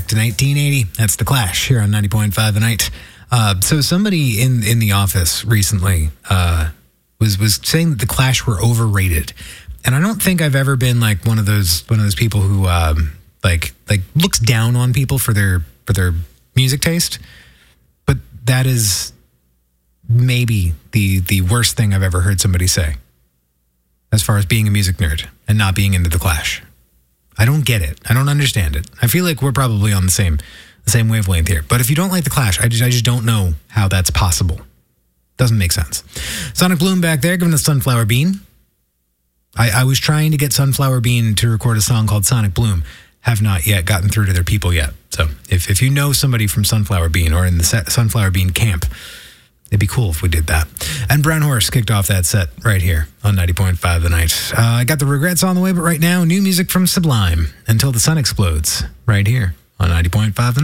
back to 1980. That's The Clash here on 90.5 The Night. So somebody in the office recently was saying that The Clash were overrated. And I don't think I've ever been like one of those people who like looks down on people for their music taste. But that is maybe the worst thing I've ever heard somebody say as far as being a music nerd and not being into The Clash. I don't get it. I don't understand it. I feel like we're probably on the same wavelength here. But if you don't like The Clash, I just don't know how that's possible. Doesn't make sense. Sonic Bloom back there giving us Sunflower Bean. I was trying to get Sunflower Bean to record a song called Sonic Bloom. Have not yet gotten through to their people yet. So if you know somebody from Sunflower Bean or in the Sunflower Bean camp, it'd be cool if we did that. And Brown Horse kicked off that set right here on 90.5 The Night. I got the Regrets on the way, but right now, new music from Sublime, Until the Sun Explodes, right here on 90.5 The Night.